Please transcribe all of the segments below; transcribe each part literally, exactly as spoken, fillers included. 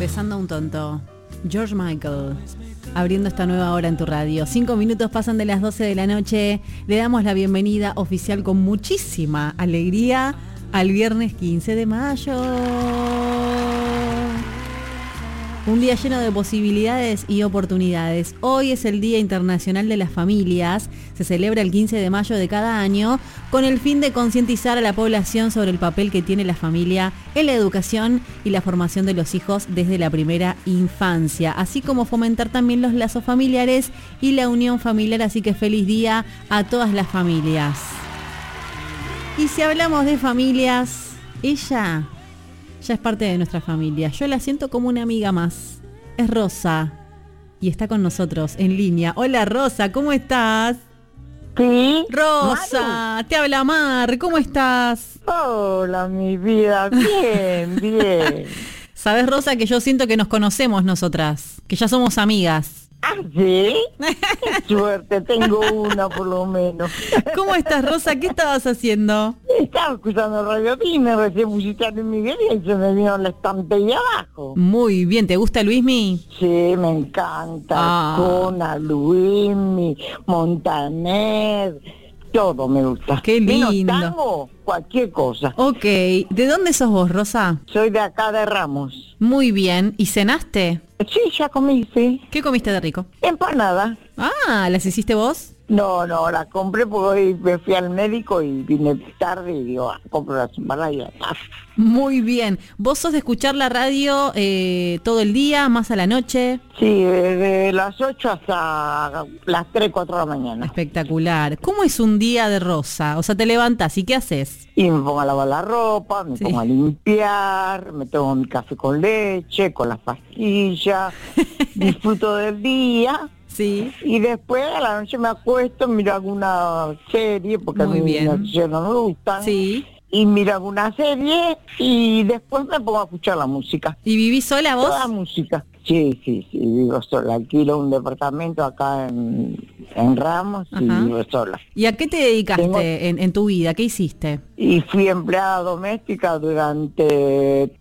Besando a un tonto. George Michael, abriendo esta nueva hora en tu radio. Cinco minutos pasan de las doce de la noche. Le damos la bienvenida oficial con muchísima alegría al viernes quince de mayo. Un día lleno de posibilidades y oportunidades. Hoy es el Día Internacional de las Familias. Se celebra el quince de mayo de cada año con el fin de concientizar a la población sobre el papel que tiene la familia en la educación y la formación de los hijos desde la primera infancia, así como fomentar también los lazos familiares y la unión familiar. Así que feliz día a todas las familias. Y si hablamos de familias, ella ya es parte de nuestra familia. Yo la siento como una amiga más. Es Rosa y está con nosotros en línea. Hola Rosa, ¿cómo estás? Sí. Rosa, Manu. Te habla Mar, ¿cómo estás? Hola, mi vida, bien, bien. ¿Sabes, Rosa, que yo siento que nos conocemos nosotras? Que ya somos amigas. ¿Ah, sí? Qué suerte, tengo una por lo menos. ¿Cómo estás, Rosa? ¿Qué estabas haciendo? Estaba escuchando Radio Disney, recién musicando en Miguel y se me vino la estantería abajo. Muy bien, ¿te gusta Luismi? Sí, me encanta. Ah. Arjona, Luismi, Montaner, todo me gusta. Qué lindo. Menos tango, cualquier cosa. Ok, ¿de dónde sos vos, Rosa? Soy de acá de Ramos. Muy bien, ¿y cenaste? Sí, ya comí, sí. ¿Qué comiste de rico? Empanada. Ah, ¿las hiciste vos? No, no, la compré porque hoy me fui al médico y vine tarde y digo, ah, compro las empanadas y ya está. Muy bien. ¿Vos sos de escuchar la radio eh, todo el día, más a la noche? Sí, desde las ocho hasta las tres, cuatro de la mañana. Espectacular. ¿Cómo es un día de Rosa? O sea, te levantás y ¿qué haces? Y me pongo a lavar la ropa, me Sí. pongo a limpiar, me tomo mi café con leche, con las pastillas, disfruto del día. Sí. Y después a la noche me acuesto, miro alguna serie, porque Muy a mí bien. las series no me gustan. Sí. Y miro alguna serie y después me pongo a escuchar la música. ¿Y vivís sola vos? Toda música. Sí, sí, sí, vivo sola. Alquilo un departamento acá en, en Ramos y Ajá. vivo sola. ¿Y a qué te dedicaste Tengo- en, en tu vida? ¿Qué hiciste? Y fui empleada doméstica durante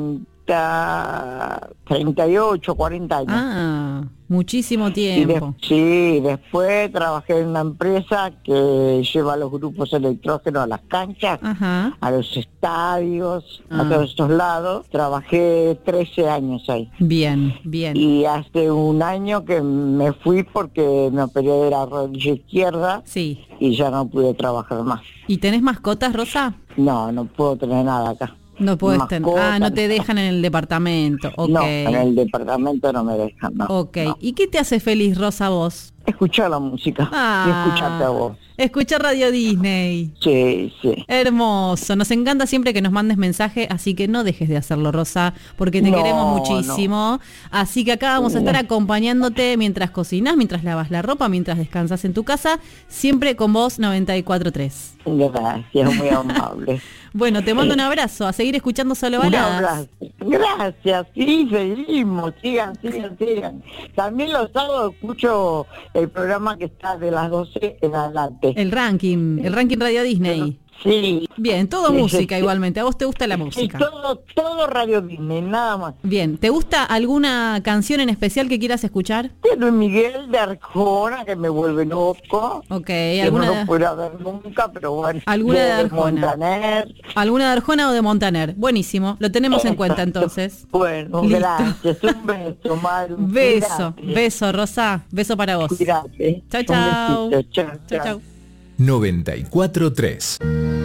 treinta, treinta y ocho, cuarenta años. Ah, muchísimo Y de- tiempo. sí, después trabajé en una empresa que lleva los grupos electrógenos a las canchas, Ajá. a los estadios, Ah. a todos estos lados. Trabajé trece años ahí. Bien, bien. Y hace un año que me fui porque me operé de la rodilla izquierda Sí. y ya no pude trabajar más. ¿Y tenés mascotas, Rosa? No, no puedo tener nada acá. No puedes tener. Mascotas, Ah, no te dejan en el departamento. Ok. No, en el departamento no me dejan, no. Ok. no. ¿Y qué te hace feliz, Rosa, vos? Escuchar la música Ah, y escucharte a vos. Escuchar Radio Disney. Sí, sí. Hermoso, nos encanta siempre que nos mandes mensaje, así que no dejes de hacerlo, Rosa, porque te No, queremos muchísimo. Así que acá vamos a estar No. acompañándote mientras cocinas, mientras lavas la ropa, mientras descansas en tu casa, siempre con vos noventa y cuatro punto tres. Gracias, muy amable. Bueno, te mando un abrazo, a seguir escuchando Solo Un Baladas. abrazo. Gracias, sí, seguimos, sigan, sigan, sigan. También los sábados escucho el programa que está de las doce en adelante. El ranking, el ranking Radio Disney. Sí. Bien, todo Sí, música sí. igualmente, a vos te gusta la Sí, música. todo, todo Radio Disney, nada más. Bien, ¿te gusta alguna canción en especial que quieras escuchar? De Luis Miguel de Arjona, que me vuelve loco. Ok, Que no ¿alguna lo de, pudiera ver nunca, pero bueno. Alguna de Arjona. Montaner. alguna de Arjona o de Montaner? Buenísimo, lo tenemos en cuenta Exacto. entonces. Bueno, Listo. gracias. Un beso, Maru. Beso, Cuídate. beso, Rosa, beso para vos. Cuídate. Chau, Un chau. besito. Chau, Chau, chau. chau. noventa y cuatro punto tres.